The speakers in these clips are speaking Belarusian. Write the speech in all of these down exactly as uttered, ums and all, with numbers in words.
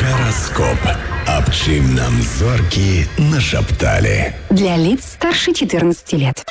Гараскоп. Аб чым нам зоркі нашапталі. Для лиц старше четырнадцати лет.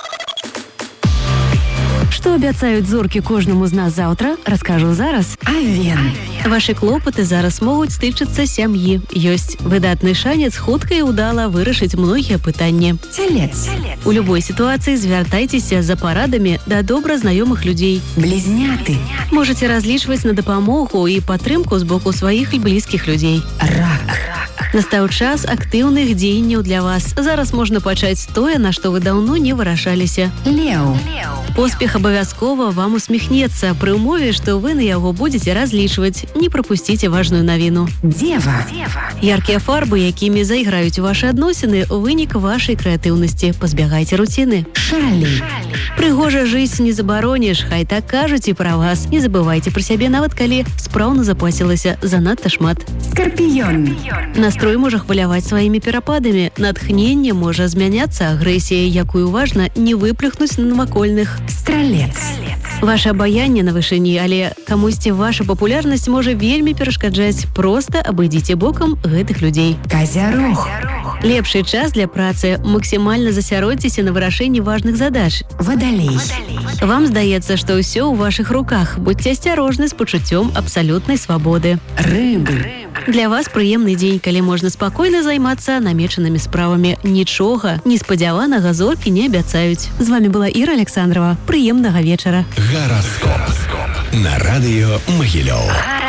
Што абяцаюць зоркі кожнаму з нас заўтра, раскажу зараз. Авен. Вашы клопаты зараз могуць тычыцца сям'і. Ёсць выдатны шанец хутка і ўдала вырашыць многія пытанні. Телец. У любой сітуацыі звяртайцеся за парадамі да добра знаёмых людзей. Близняты. Можаце разлічваць на дапамогу і падтрымку з боку сваіх і блізкіх людзей. Рак. Настаў час актыўных дзеянняў для вас. Зараз можна пачаць тое, на што вы даўно не вырашаліся. Леў. Поспех абавязкова вам усміхнецца пры ўмове, што вы на яго будзеце разлічваць. Не прапусціце важную навіну. Дева. Яркія фарбы, якімі зайграюць вашы адносіны, вынік вашай крэатыўнасці. Пазбягайце руціны. Шалі. Прыгожа жыць не забароніш, хай так кажуць і пра вас. Не забывайце пра сябе, нават калі спраўна запасілася занадта шмат. Скорпіён. Настрой можа хваляваць сваімі перападамі. Натхненне можа змяняцца агрэсіяй, якую важна не выплюхнуць на навакольных. Стралец. Ваше абаянне на вышыні, але камусьці ваша папулярнасць можа вельмі перашкаджаць. Проста абыдзіце бокам гэтых людзей. Козярог. Лепшы час для працы. Максімальна засяродзьцеся на вырашэнні важных задач. Водолей. Вам здаецца, што ўсё ў вашых руках. Будьце асцярожны з пачуццём абсалютнай свабоды. Рыбы. Для вас прыемны дзень, калі можна спакойна займацца намечанымі справамі. Нічога неспадзяванага зоркі не абяцаюць. З вами была Іра Александрова. Прыемнага вечара. Гараскоп. На радыё Магілёў.